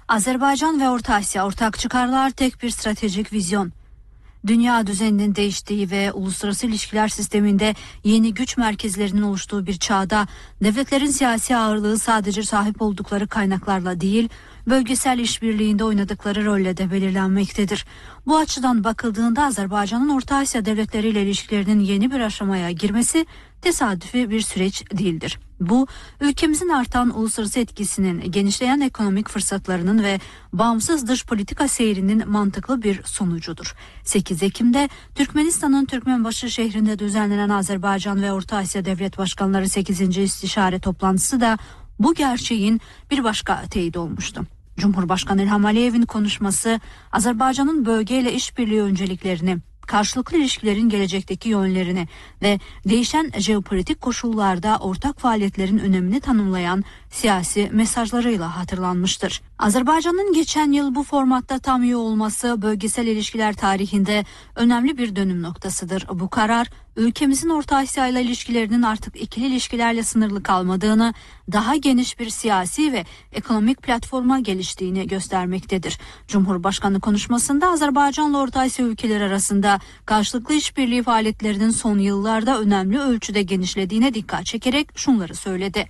Azerbaycan ve Orta Asya ortak çıkarlar, tek bir stratejik vizyon. Dünya düzeninin değiştiği ve uluslararası ilişkiler sisteminde yeni güç merkezlerinin oluştuğu bir çağda devletlerin siyasi ağırlığı sadece sahip oldukları kaynaklarla değil, bölgesel işbirliğinde oynadıkları rolle de belirlenmektedir. Bu açıdan bakıldığında Azerbaycan'ın Orta Asya devletleriyle ilişkilerinin yeni bir aşamaya girmesi tesadüfi bir süreç değildir. Bu, ülkemizin artan uluslararası etkisinin, genişleyen ekonomik fırsatlarının ve bağımsız dış politika seyrinin mantıklı bir sonucudur. 8 Ekim'de Türkmenistan'ın Türkmenbaşı şehrinde düzenlenen Azerbaycan ve Orta Asya Devlet Başkanları 8. İstişare toplantısı da bu gerçeğin bir başka teyidi olmuştu. Cumhurbaşkanı İlham Aliyev'in konuşması, Azerbaycan'ın bölgeyle işbirliği önceliklerini, karşılıklı ilişkilerin gelecekteki yönlerini ve değişen jeopolitik koşullarda ortak faaliyetlerin önemini tanımlayan siyasi mesajlarıyla hatırlanmıştır. Azerbaycan'ın geçen yıl bu formatta tam üye olması bölgesel ilişkiler tarihinde önemli bir dönüm noktasıdır. Bu karar, ülkemizin Orta Asya ile ilişkilerinin artık ikili ilişkilerle sınırlı kalmadığını, daha geniş bir siyasi ve ekonomik platforma geliştiğini göstermektedir. Cumhurbaşkanı konuşmasında Azerbaycan'la Orta Asya ülkeleri arasında karşılıklı işbirliği faaliyetlerinin son yıllarda önemli ölçüde genişlediğine dikkat çekerek şunları söyledi.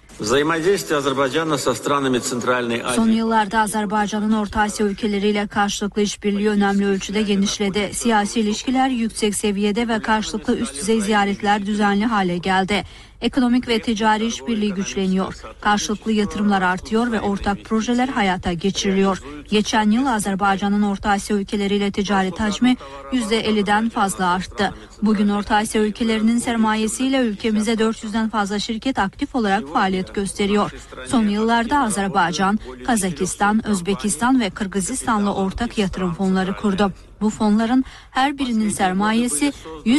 Son yıllarda Azerbaycan'ın Orta Asya ülkeleriyle karşılıklı işbirliği önemli ölçüde genişledi. Siyasi ilişkiler yüksek seviyede ve karşılıklı üst düzey ziyaretler düzenli hale geldi. Ekonomik ve ticari işbirliği güçleniyor. Karşılıklı yatırımlar artıyor ve ortak projeler hayata geçiriliyor. Geçen yıl Azerbaycan'ın Orta Asya ülkeleriyle ticaret hacmi %50'den fazla arttı. Bugün Orta Asya ülkelerinin sermayesiyle ülkemize 400'den fazla şirket aktif olarak faaliyet gösteriyor. Son yıllarda Azerbaycan, Kazakistan, Özbekistan ve Kırgızistan'la ortak yatırım fonları kurdu. Bu fonların her birinin sermayesi